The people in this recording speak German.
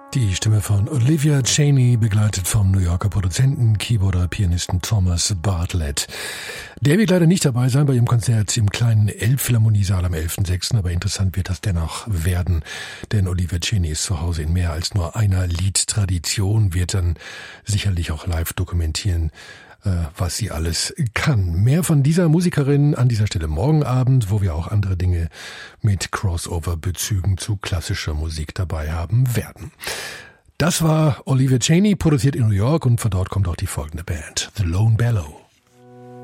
Die Stimme von Olivia Chaney, begleitet vom New Yorker Produzenten, Keyboarder, Pianisten Thomas Bartlett. Der wird leider nicht dabei sein bei ihrem Konzert im kleinen Elbphilharmoniesaal am 11.06., aber interessant wird das dennoch werden, denn Olivia Chaney ist zu Hause in mehr als nur einer Liedtradition, wird dann sicherlich auch live dokumentieren, was sie alles kann. Mehr von dieser Musikerin an dieser Stelle morgen Abend, wo wir auch andere Dinge mit Crossover-Bezügen zu klassischer Musik dabei haben werden. Das war Olivia Chaney, produziert in New York, und von dort kommt auch die folgende Band, The Lone Bellow.